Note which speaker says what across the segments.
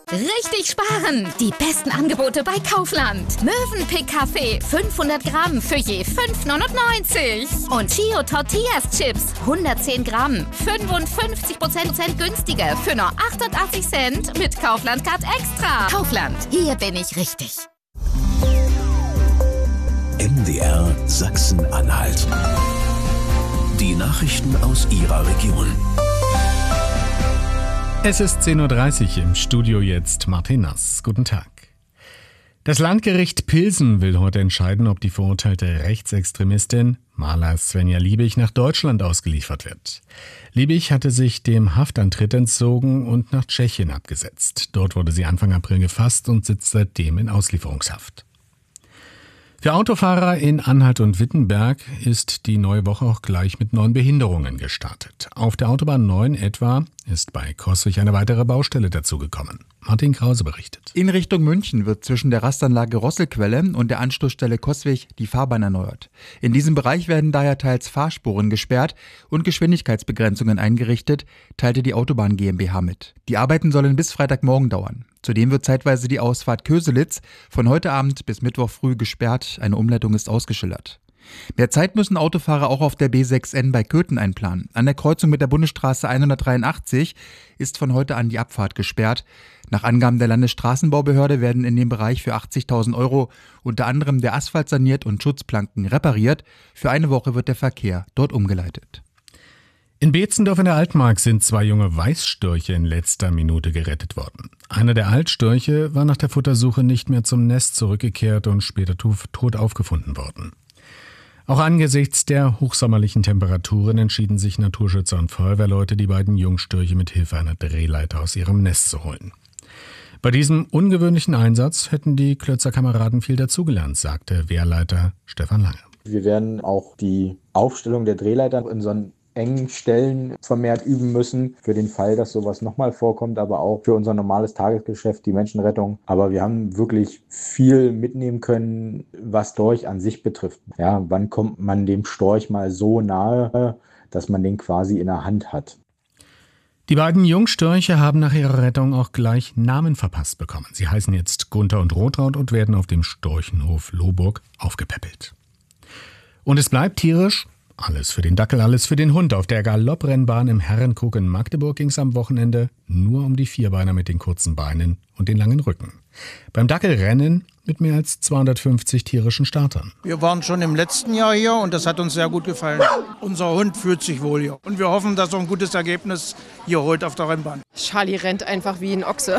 Speaker 1: Richtig sparen! Die besten Angebote bei Kaufland. Mövenpick Kaffee 500 Gramm für je 5,99. Und Chio Tortillas Chips 110 Gramm 55% günstiger für nur 88 Cent mit Kaufland Card Extra. Kaufland, hier bin ich richtig.
Speaker 2: MDR Sachsen-Anhalt. Die Nachrichten aus Ihrer Region.
Speaker 3: Es ist 10.30 Uhr, im Studio jetzt Martin Nass. Guten Tag. Das Landgericht Pilsen will heute entscheiden, ob die verurteilte Rechtsextremistin Maler Svenja Liebig nach Deutschland ausgeliefert wird. Liebig hatte sich dem Haftantritt entzogen und nach Tschechien abgesetzt. Dort wurde sie Anfang April gefasst und sitzt seitdem in Auslieferungshaft. Für Autofahrer in Anhalt und Wittenberg ist die neue Woche auch gleich mit neuen Behinderungen gestartet. Auf der Autobahn 9 etwa ist bei Coswig eine weitere Baustelle dazugekommen. Martin Krause berichtet.
Speaker 4: In Richtung München wird zwischen der Rastanlage Rosselquelle und der Anschlussstelle Coswig die Fahrbahn erneuert. In diesem Bereich werden daher teils Fahrspuren gesperrt und Geschwindigkeitsbegrenzungen eingerichtet, teilte die Autobahn GmbH mit. Die Arbeiten sollen bis Freitagmorgen dauern. Zudem wird zeitweise die Ausfahrt Köselitz von heute Abend bis Mittwoch früh gesperrt. Eine Umleitung ist ausgeschildert. Mehr Zeit müssen Autofahrer auch auf der B6N bei Köthen einplanen. An der Kreuzung mit der Bundesstraße 183 ist von heute an die Abfahrt gesperrt. Nach Angaben der Landesstraßenbaubehörde werden in dem Bereich für 80.000 € unter anderem der Asphalt saniert und Schutzplanken repariert. Für eine Woche wird der Verkehr dort umgeleitet.
Speaker 3: In Beetzendorf in der Altmark sind 2 junge Weißstörche in letzter Minute gerettet worden. Einer der Altstörche war nach der Futtersuche nicht mehr zum Nest zurückgekehrt und später tot aufgefunden worden. Auch angesichts der hochsommerlichen Temperaturen entschieden sich Naturschützer und Feuerwehrleute, die beiden Jungstörche mit Hilfe einer Drehleiter aus ihrem Nest zu holen. Bei diesem ungewöhnlichen Einsatz hätten die Klötzer Kameraden viel dazugelernt, sagte Wehrleiter Stefan Lange.
Speaker 5: Wir werden auch die Aufstellung der Drehleiter in so einen engen Stellen vermehrt üben müssen, für den Fall, dass sowas nochmal vorkommt, aber auch für unser normales Tagesgeschäft, die Menschenrettung. Aber wir haben wirklich viel mitnehmen können, was Storch an sich betrifft. Ja, wann kommt man dem Storch mal so nahe, dass man den quasi in der Hand hat?
Speaker 3: Die beiden Jungstörche haben nach ihrer Rettung auch gleich Namen verpasst bekommen. Sie heißen jetzt Gunther und Rotraud und werden auf dem Storchenhof Lohburg aufgepäppelt. Und es bleibt tierisch. Alles für den Dackel, alles für den Hund. Auf der Galopprennbahn im Herrenkrug in Magdeburg ging es am Wochenende nur um die Vierbeiner mit den kurzen Beinen und den langen Rücken. Beim Dackelrennen mit mehr als 250 tierischen Startern.
Speaker 6: Wir waren schon im letzten Jahr hier und das hat uns sehr gut gefallen. Unser Hund fühlt sich wohl hier. Und wir hoffen, dass er ein gutes Ergebnis hier holt auf der Rennbahn.
Speaker 7: Charlie rennt einfach wie ein Ochse.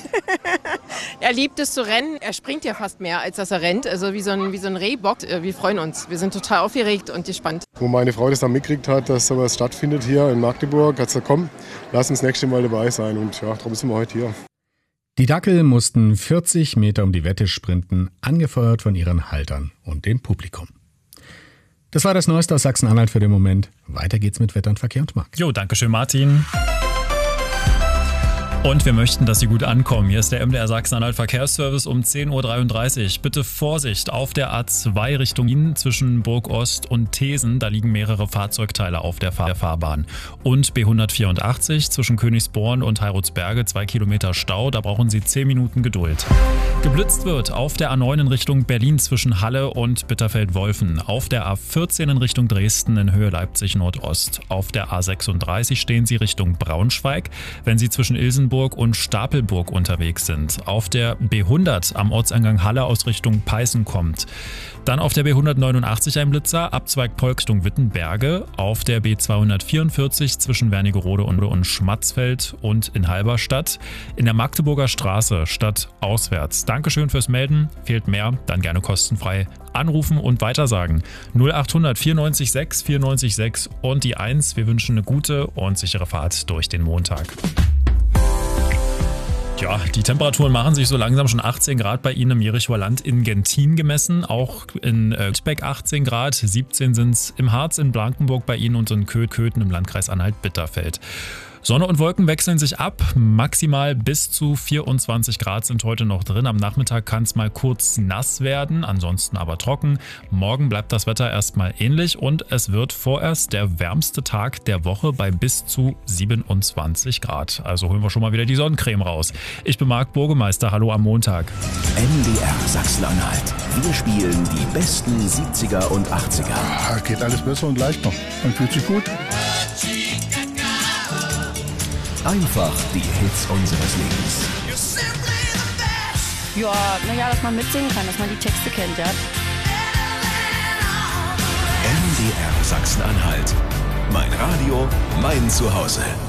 Speaker 7: Er liebt es zu rennen. Er springt ja fast mehr, als dass er rennt. Also wie so ein Rehbock. Wir freuen uns. Wir sind total aufgeregt und gespannt.
Speaker 8: Wo meine Frau das dann mitgekriegt hat, dass sowas stattfindet hier in Magdeburg, hat sie gesagt, komm, lass uns das nächste Mal dabei sein. Und ja, darum sind wir heute hier.
Speaker 3: Die Dackel mussten 40 Meter um die Wette sprinten, angefeuert von ihren Haltern und dem Publikum. Das war das Neueste aus Sachsen-Anhalt für den Moment. Weiter geht's mit Wetter und Verkehr und Marc.
Speaker 9: Jo, danke schön, Martin. Und wir möchten, dass Sie gut ankommen. Hier ist der MDR Sachsen-Anhalt Verkehrsservice um 10.33 Uhr. Bitte Vorsicht auf der A2 Richtung Wien zwischen Burg Ost und Thesen. Da liegen mehrere Fahrzeugteile auf der Fahrbahn. Und B184 zwischen Königsborn und Heirutsberge 2 Kilometer Stau. Da brauchen Sie 10 Minuten Geduld. Geblitzt wird auf der A9 in Richtung Berlin zwischen Halle und Bitterfeld-Wolfen. Auf der A14 in Richtung Dresden in Höhe Leipzig Nordost. Auf der A36 stehen Sie Richtung Braunschweig, wenn Sie zwischen Ilsenburg und Stapelburg unterwegs sind. Auf der B100 am Ortseingang Halle aus Richtung Peißen kommt. Dann auf der B189 ein Blitzer, Abzweig Polkstung Wittenberge. Auf der B244 zwischen Wernigerode und Schmatzfeld und in Halberstadt. In der Magdeburger Straße stadtauswärts. Dankeschön fürs Melden. Fehlt mehr, dann gerne kostenfrei anrufen und weitersagen. 0800 94 6 94 6 und die 1. Wir wünschen eine gute und sichere Fahrt durch den Montag. Ja, die Temperaturen machen sich so langsam schon 18 Grad bei Ihnen im Jerichoer Land in Gentin gemessen. Auch in Speck 18 Grad, 17 sind es im Harz, in Blankenburg bei Ihnen und in Köthen im Landkreis Anhalt-Bitterfeld. Sonne und Wolken wechseln sich ab. Maximal bis zu 24 Grad sind heute noch drin. Am Nachmittag kann es mal kurz nass werden, ansonsten aber trocken. Morgen bleibt das Wetter erstmal ähnlich und es wird vorerst der wärmste Tag der Woche bei bis zu 27 Grad. Also holen wir schon mal wieder die Sonnencreme raus. Ich bin Marc Burgemeister. Hallo am Montag.
Speaker 2: MDR Sachsen-Anhalt. Wir spielen die besten 70er und 80er.
Speaker 10: Geht alles besser und leichter. Man fühlt sich gut.
Speaker 2: Einfach die Hits unseres Lebens.
Speaker 11: Ja, naja, dass man mitsingen kann, dass man die Texte kennt, ja.
Speaker 2: MDR Sachsen-Anhalt. Mein Radio, mein Zuhause.